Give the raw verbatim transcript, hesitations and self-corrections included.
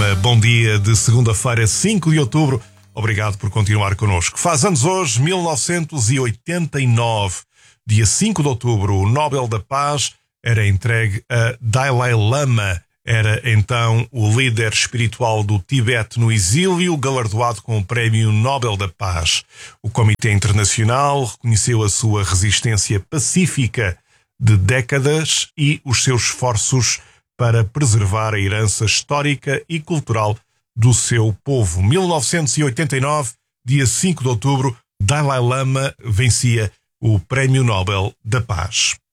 Viva, bom dia de segunda-feira, cinco de outubro. Obrigado por continuar connosco. Faz anos hoje, mil novecentos e oitenta e nove. Dia cinco de outubro, o Nobel da Paz era entregue a Dalai Lama. Era então o líder espiritual do Tibete no exílio, galardoado com o Prémio Nobel da Paz. O Comitê Internacional reconheceu a sua resistência pacífica de décadas e os seus esforços para preservar a herança histórica e cultural do seu povo. mil novecentos e oitenta e nove, dia cinco de outubro, Dalai Lama vencia o Prémio Nobel da Paz.